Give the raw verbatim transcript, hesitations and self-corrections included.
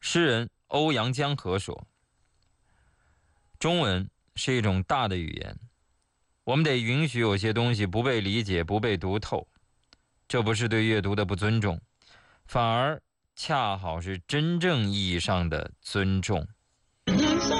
诗人欧阳江河说，中文是一种大的语言，我们得允许有些东西不被理解，不被读透，这不是对阅读的不尊重，反而恰好是真正意义上的尊重。